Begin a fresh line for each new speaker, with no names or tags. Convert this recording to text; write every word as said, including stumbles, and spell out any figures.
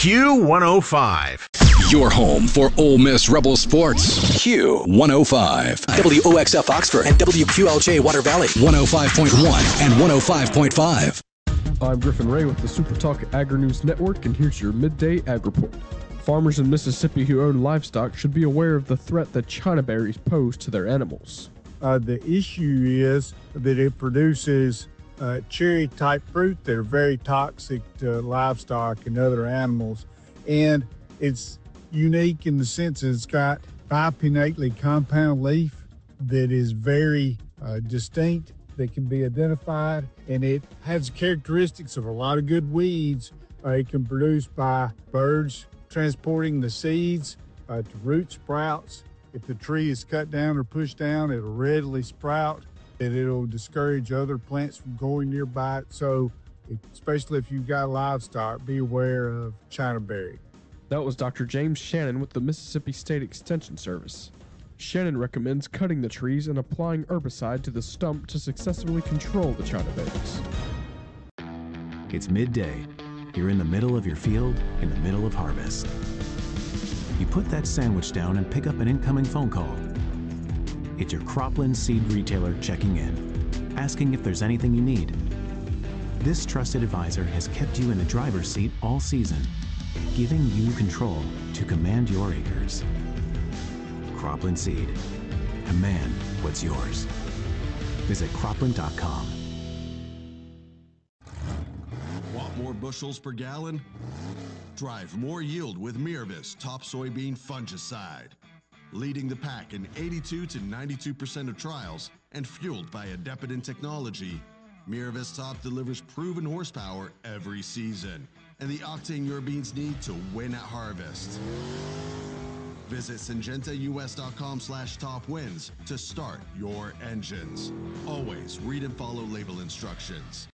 Q one oh five.
Your home for Ole Miss Rebel sports. Q one oh five.
W O X F Oxford and W Q L J Water Valley.
one oh five point one and one oh five point five.
I'm Griffin Ray with the Super Talk Agri-News Network, and here's your midday ag report. Farmers in Mississippi who own livestock should be aware of the threat that China berries pose to their animals.
Uh, the issue is that it produces uh, cherry-type fruit that are very toxic to livestock and other animals. And it's unique in the sense that it's got bipinnately compound leaf that is very uh, distinct, that can be identified, and it has characteristics of a lot of good weeds. Uh, it can produce by birds transporting the seeds uh, to root sprouts. If the tree is cut down or pushed down, it'll readily sprout, and it'll discourage other plants from going nearby it. So, especially if you've got livestock, be aware of China berry.
That was Doctor James Shannon with the Mississippi State Extension Service. Shannon recommends cutting the trees and applying herbicide to the stump to successfully control the China berries.
It's midday. You're in the middle of your field, in the middle of harvest. You put that sandwich down and pick up an incoming phone call. It's your Cropland seed retailer checking in, asking if there's anything you need. This trusted advisor has kept you in the driver's seat all season, giving you control to command your acres. Cropland Seed. Command what's yours. Visit cropland dot com.
Want more bushels per gallon? Drive more yield with Miravis Top Soybean Fungicide. Leading the pack in eighty-two to ninety-two percent of trials and fueled by Adepidin technology, Miravis Top delivers proven horsepower every season and the octane your beans need to win at harvest. Visit syngenta U S dot com slash top wins to start your engines. Always read and follow label instructions.